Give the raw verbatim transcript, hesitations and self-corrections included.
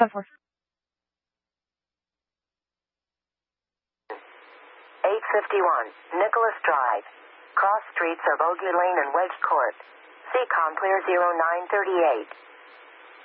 ten four. eight fifty-one, Nicholas Drive. Cross streets are Bogey Lane and Wedge Court. C COM clear zero nine thirty-eight.